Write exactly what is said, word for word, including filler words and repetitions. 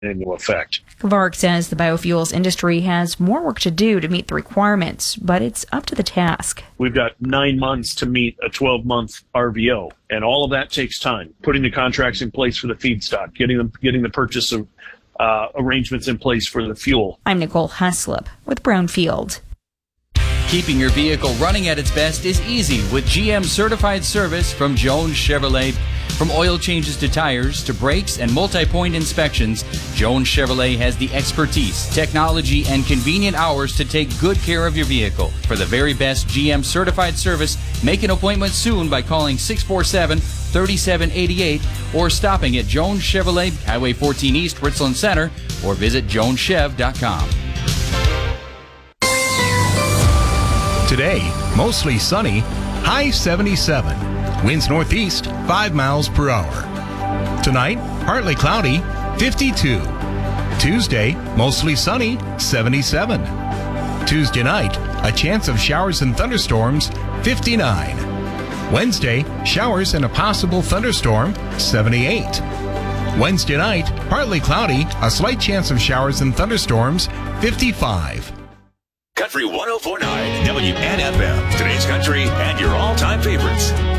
into effect. Kvark says the biofuels industry has more work to do to meet the requirements, but it's up to the task. We've got nine months to meet a twelve-month R V O, and all of that takes time. Putting the contracts in place for the feedstock, getting them, getting the purchase of uh, arrangements in place for the fuel. I'm Nicole Heslop with Brownfield. Keeping your vehicle running at its best is easy with G M certified service from Jones Chevrolet. From oil changes to tires to brakes and multi-point inspections, Jones Chevrolet has the expertise, technology, and convenient hours to take good care of your vehicle. For the very best G M certified service, make an appointment soon by calling six four seven, three seven eight eight or stopping at Jones Chevrolet, Highway fourteen East, Richland Center, or visit jones chev dot com. Today, mostly sunny, high seventy-seven. Winds northeast, five miles per hour. Tonight, partly cloudy, fifty-two. Tuesday, mostly sunny, seventy-seven. Tuesday night, a chance of showers and thunderstorms, fifty-nine. Wednesday, showers and a possible thunderstorm, seventy-eight. Wednesday night, partly cloudy, a slight chance of showers and thunderstorms, fifty-five. Country one oh four point nine W N F M. Today's country and your all-time favorites.